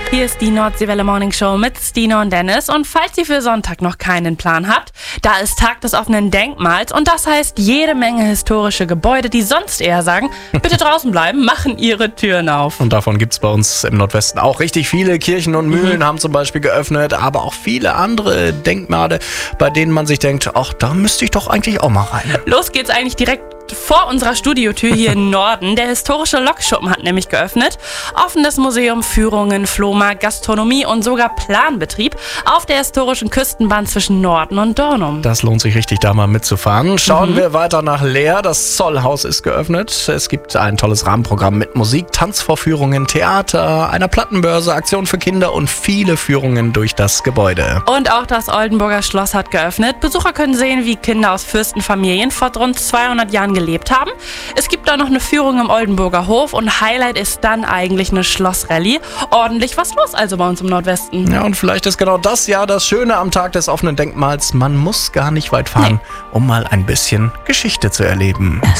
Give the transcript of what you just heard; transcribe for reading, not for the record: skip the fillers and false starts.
Hier ist die Nordseewelle Morning Show mit Stina und Dennis. Und falls ihr für Sonntag noch keinen Plan habt, da ist Tag des offenen Denkmals. Und das heißt, jede Menge historische Gebäude, die sonst eher sagen, bitte draußen bleiben, machen ihre Türen auf. Und davon gibt es bei uns im Nordwesten auch richtig viele. Kirchen und Mühlen haben zum Beispiel geöffnet, aber auch viele andere Denkmale, bei denen man sich denkt, ach, da müsste ich doch eigentlich auch mal rein. Los geht's eigentlich direkt vor unserer Studiotür hier im Norden. Der historische Lokschuppen hat nämlich geöffnet. Offenes Museum, Führungen, Flohmarkt, Gastronomie und sogar Planbetrieb auf der historischen Küstenbahn zwischen Norden und Dornum. Das lohnt sich richtig, da mal mitzufahren. Schauen wir weiter nach Leer. Das Zollhaus ist geöffnet. Es gibt ein tolles Rahmenprogramm mit Musik, Tanzvorführungen, Theater, einer Plattenbörse, Aktion für Kinder und viele Führungen durch das Gebäude. Und auch das Oldenburger Schloss hat geöffnet. Besucher können sehen, wie Kinder aus Fürstenfamilien vor rund 200 Jahren gelebt haben. Es gibt da noch eine Führung im Oldenburger Hof und Highlight ist dann eigentlich eine Schlossrallye. Ordentlich was los also bei uns im Nordwesten. Ja, und vielleicht ist genau das ja das Schöne am Tag des offenen Denkmals. Man muss gar nicht weit fahren, um mal ein bisschen Geschichte zu erleben.